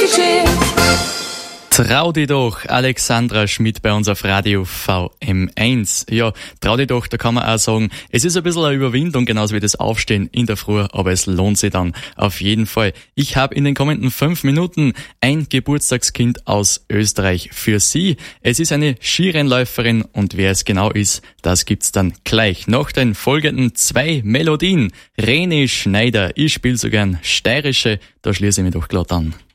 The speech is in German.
Klischee. Trau dich doch, Alexandra Schmidt bei uns auf Radio VM1. Ja, trau dich doch, da kann man auch sagen, es ist ein bisschen eine Überwindung, genauso wie das Aufstehen in der Früh, aber es lohnt sich dann auf jeden Fall. Ich habe in den kommenden 5 Minuten ein Geburtstagskind aus Österreich für Sie. Es ist eine Skirennläuferin und wer es genau ist, das gibt's dann gleich. Nach den folgenden 2 Melodien. René Schneider, ich spiele so gern steirische, da schließe ich mich doch glatt an.